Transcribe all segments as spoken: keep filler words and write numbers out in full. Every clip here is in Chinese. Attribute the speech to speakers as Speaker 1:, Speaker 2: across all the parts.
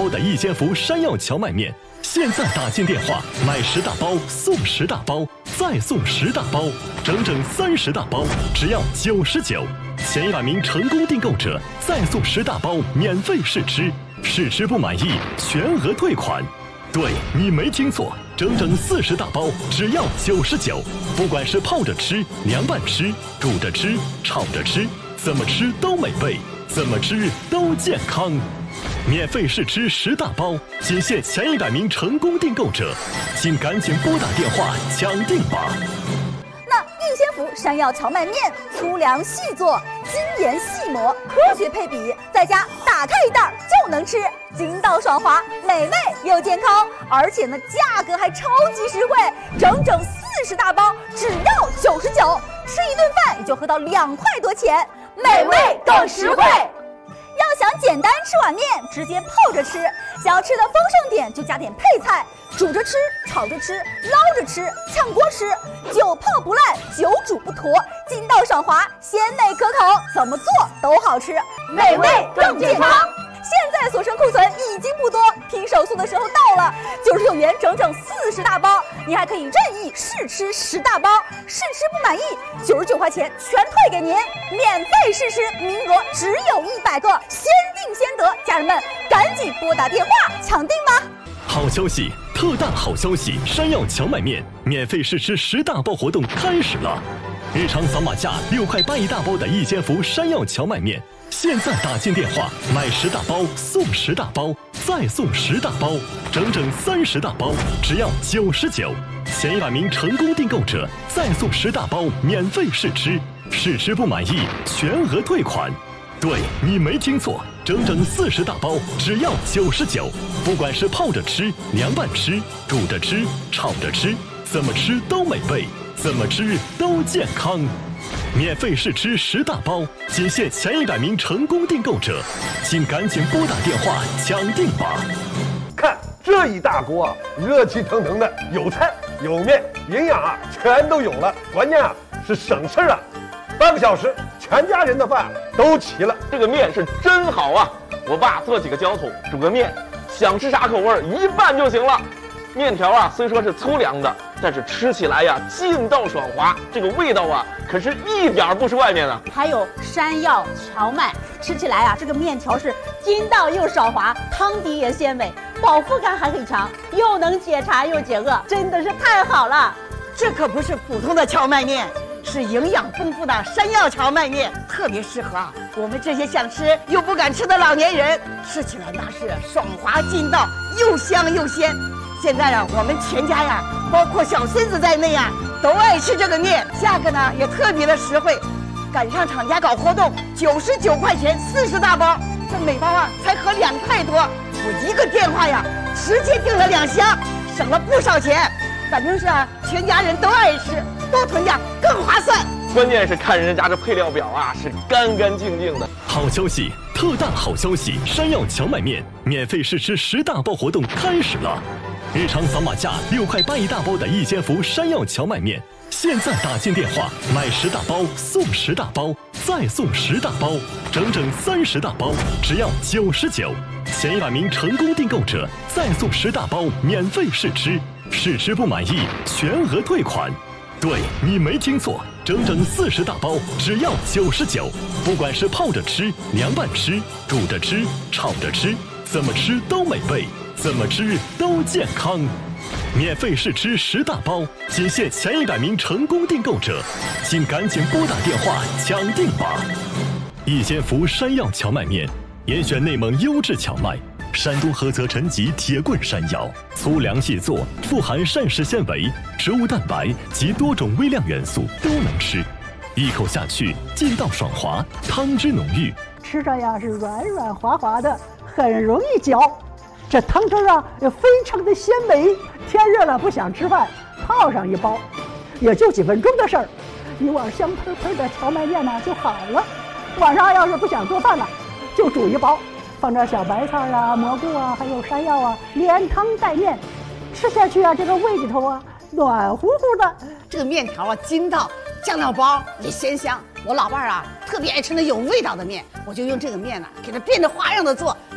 Speaker 1: 包的一千伏山药荞麦面，现在打进电话买十大包送十大包，再送十大包，整整三十大包，只要九十九。前一百名成功订购者再送十大包免费试吃，试吃不满意全额退款。对，你没听错，整整四十大包，只要九十九。不管是泡着吃、凉拌吃、煮着吃、炒着吃，怎么吃都美味，怎么吃都健康。免费试吃十大包，仅限前一百名成功订购者，请赶紧拨打电话抢订吧。
Speaker 2: 那一千伏山药荞麦面，粗粮细做，精研细磨，科学配比，在家打开一袋就能吃，筋道爽滑，美味又健康，而且呢价格还超级实惠，整整四十大包只要九十九，吃一顿饭也就喝到两块多钱，美味更实惠。要想简单吃碗面，直接泡着吃；想要吃的丰盛点，就加点配菜，煮着吃、炒着吃、捞着吃、炝锅吃，久泡不烂，久煮不坨，筋道爽滑，鲜美可口，怎么做都好吃，美味更健康。现在所剩库存已经不多，拼手速的时候到了，九十九元整整四十大包，你还可以任意试吃十大包，试吃不满意，九十九块钱全退给您，免费试吃，名额只有一百个，先定先得，家人们赶紧拨打电话抢订吧！
Speaker 1: 好消息，特大好消息！山药荞麦面免费试吃十大包活动开始了，日常扫码价六块八一大包的一千伏山药荞麦面。现在打进电话买十大包送十大包，再送十大包，整整三十大包，只要九十九。前一百名成功订购者再送十大包免费试吃，试吃不满意全额退款。对，你没听错，整整四十大包，只要九十九。不管是泡着吃、凉拌吃、煮着吃、炒着吃，怎么吃都美味，怎么吃都健康。免费试吃十大包，仅限前一百名成功订购者，请赶紧拨打电话抢订吧！
Speaker 3: 看这一大锅啊，热气腾腾的，有菜有面，营养啊全都有了，关键啊是省事啊，半个小时全家人的饭都齐了。
Speaker 4: 这个面是真好啊！我爸做几个浇头，煮个面，想吃啥口味一拌就行了。面条啊，虽说是粗粮的，但是吃起来呀，劲道爽滑，这个味道啊，可是一点不输外面的。
Speaker 5: 还有山药荞麦，吃起来啊，这个面条是筋道又爽滑，汤底也鲜美，饱腹感还很强，又能解馋又解饿，真的是太好了。
Speaker 6: 这可不是普通的荞麦面，是营养丰富的山药荞麦面，特别适合啊我们这些想吃又不敢吃的老年人，吃起来那是爽滑劲道，又香又鲜。现在啊，我们全家呀，包括小孙子在内呀，都爱吃这个面，价格呢也特别的实惠。赶上厂家搞活动，九十九块钱四十大包，这每包啊才合两块多。我一个电话呀，直接订了两箱，省了不少钱。反正是啊，全家人都爱吃，多囤点更划算。
Speaker 4: 关键是看人家这配料表啊，是干干净净的。
Speaker 1: 好消息，特大好消息！山药荞麦面免费试吃十大包活动开始了。日常扫码价六块八一大包的一千伏山药荞麦面，现在打进电话买十大包送十大包，再送十大包，整整三十大包，只要九十九。前一百名成功订购者再送十大包免费试吃，试吃不满意全额退款。对，你没听错，整整四十大包，只要九十九。不管是泡着吃、凉拌吃、煮着吃、炒着吃，怎么吃都美味，怎么吃都健康。免费试吃十大包，仅限前一百名成功订购者，请赶紧拨打电话抢订吧！一千伏山药荞麦面，严选内蒙优质荞麦，山东菏泽陈集铁棍山药，粗粮细做，富含膳食纤维、植物蛋白及多种微量元素，都能吃。一口下去，劲道爽滑，汤汁浓郁，
Speaker 7: 吃着呀是软软滑滑的，很容易嚼。这汤汁啊也非常的鲜美。天热了不想吃饭，泡上一包，也就几分钟的事儿，一碗香喷喷的荞麦面呢就好了。晚上要是不想做饭了，就煮一包，放点小白菜啊、蘑菇啊，还有山药啊，连汤带面，吃下去啊，这个胃里头啊暖乎乎的。
Speaker 6: 这个面条啊筋道，酱料包也鲜香。我老伴儿啊特别爱吃那有味道的面，我就用这个面呢、啊、给它变着花样的做，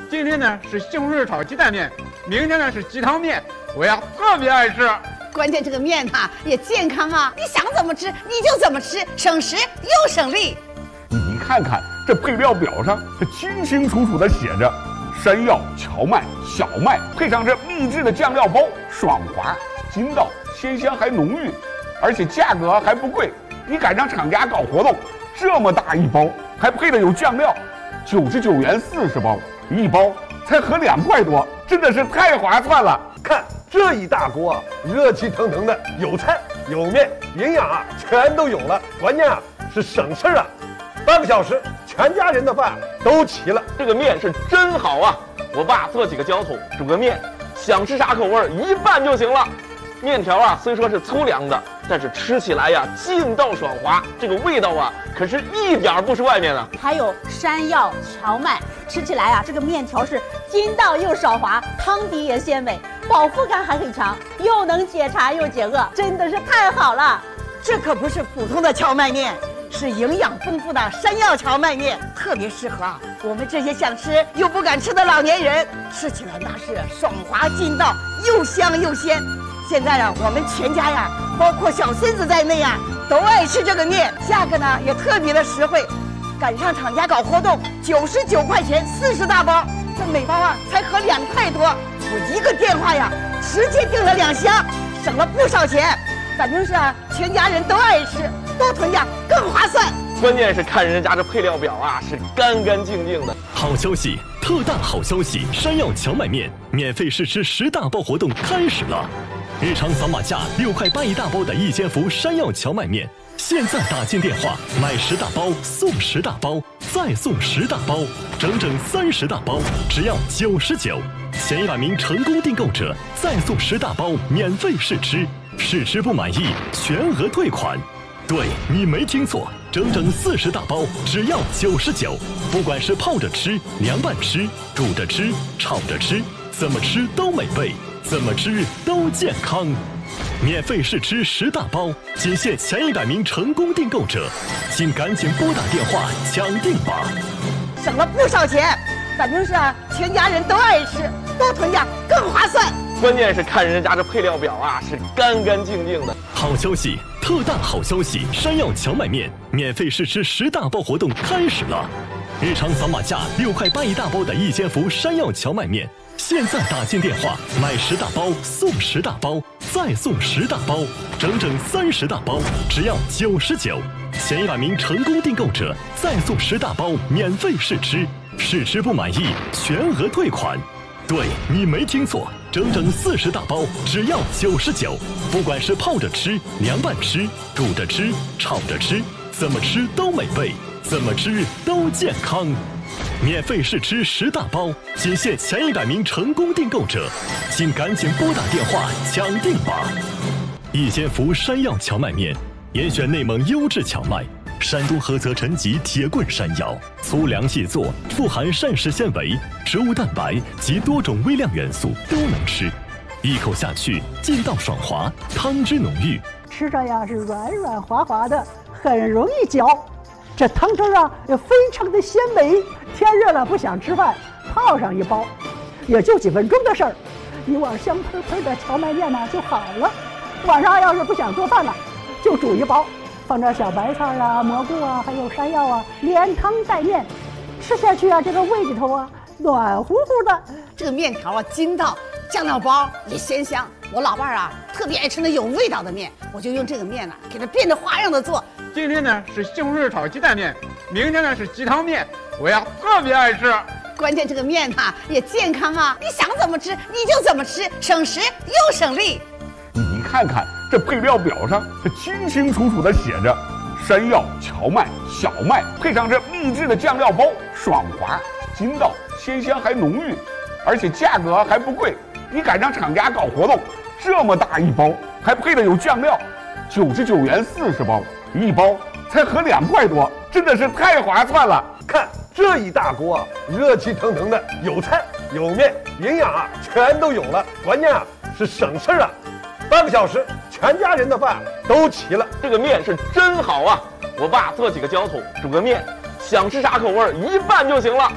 Speaker 8: 今天呢是西红柿炒鸡蛋面，明天呢是鸡汤面，我呀特别爱吃。
Speaker 6: 关键这个面呐也健康啊，你想怎么吃你就怎么吃，省时又省力。
Speaker 9: 你看看这配料表上，它清清楚楚地写着山药、荞麦、小麦，配上这秘制的酱料包，爽滑、筋道、鲜香还浓郁，而且价格还不贵。你赶上厂家搞活动，这么大一包，还配的有酱料，九十九元四十包，一包才合两块多，真的是太划算了。
Speaker 3: 看这一大锅啊，热气腾腾的，有菜有面，营养啊全都有了。关键啊是省事啊，半个小时全家人的饭都齐了。
Speaker 4: 这个面是真好啊！我爸做几个浇头，煮个面，想吃啥口味一拌就行了。面条啊虽说是粗粮的，但是吃起来呀劲道爽滑，这个味道啊可是一点不是外面的。
Speaker 5: 还有山药、荞麦，吃起来啊这个面条是筋道又少滑，汤底也鲜美，饱腹感还很强，又能解馋又解饿，真的是太好了。
Speaker 6: 这可不是普通的荞麦面，是营养丰富的山药荞麦面，特别适合啊我们这些想吃又不敢吃的老年人，吃起来那是爽滑劲道，又香又鲜。现在啊，我们全家呀，包括小孙子在内啊，都爱吃这个面，价格呢也特别的实惠。赶上厂家搞活动，九十九块钱四十大包，这每包啊才合两块多。我一个电话呀，直接订了两箱，省了不少钱。反正是啊，全家人都爱吃，多囤点更划算。
Speaker 4: 关键是看人家这配料表啊，是干干净净的。
Speaker 1: 好消息，特大好消息！山药荞麦面免费试吃十大包活动开始了。日常扫码价六块八一大包的一千伏山药荞麦面，现在打进电话买十大包送十大包，再送十大包，整整三十大包，只要九十九。前一百名成功订购者再送十大包免费试吃，试吃不满意全额退款。对，你没听错，整整四十大包，只要九十九。不管是泡着吃、凉拌吃、煮着吃、炒着吃，怎么吃都美味，怎么吃都健康。免费试吃十大包，仅限前一百名成功订购者，请赶紧拨打电话抢订吧。
Speaker 6: 省了不少钱，反正是啊，全家人都爱吃，多囤点更划算。
Speaker 4: 关键是看人家这配料表啊，是干干净净的。
Speaker 1: 好消息，特大好消息！山药荞麦面免费试吃十大包活动开始了。日常扫码价六块八一大包的一千伏山药荞麦面，现在打进电话买十大包送十大包，再送十大包，整整三十大包，只要九十九。前一百名成功订购者再送十大包免费试吃，试吃不满意全额退款。对，你没听错，整整四十大包，只要九十九。不管是泡着吃、凉拌吃、煮着吃、炒着吃，怎么吃都美味，怎么吃都健康。免费试吃十大包，仅限前一百名成功订购者，请赶紧拨打电话抢订吧。一千伏山药荞麦面，严选内蒙优质荞麦。山东菏泽陈集铁棍山药，粗粮细做，富含膳食纤维、植物蛋白及多种微量元素，都能吃。一口下去，劲道爽滑，汤汁浓郁，
Speaker 7: 吃着呀是软软滑滑的，很容易嚼。这汤汁啊也非常的鲜美。天热了不想吃饭，泡上一包，也就几分钟的事儿，一碗香喷喷的荞麦面呢就好了。晚上要是不想做饭了，就煮一包。放点小白菜啊、蘑菇啊，还有山药啊，连汤带面，吃下去啊，这个胃里头啊暖乎乎的。
Speaker 6: 这个面条啊筋道，酱料包也鲜香。我老伴儿啊特别爱吃那有味道的面，我就用这个面呢、啊、给它变着花样的做。
Speaker 8: 今天呢是西红柿炒鸡蛋面，明天呢是鸡汤面，我呀特别爱吃。
Speaker 6: 关键这个面呐、啊、也健康啊，你想怎么吃你就怎么吃，省时又省力。
Speaker 9: 你看看这配料表上，它清清楚楚地写着山药、荞麦、小麦，配上这秘制的酱料包，爽滑、筋道、鲜香还浓郁，而且价格还不贵。你赶上厂家搞活动，这么大一包，还配的有酱料，九十九元四十包，一包才合两块多，真的是太划算了。
Speaker 3: 看这一大锅啊，热气腾腾的，有菜有面，营养啊全都有了。关键啊是省事啊。半个小时，全家人的饭都齐了。
Speaker 4: 这个面是真好啊！我爸做几个浇头，煮个面，想吃啥口味一拌就行了。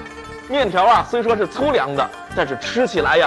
Speaker 4: 面条啊虽说是粗粮的，但是吃起来呀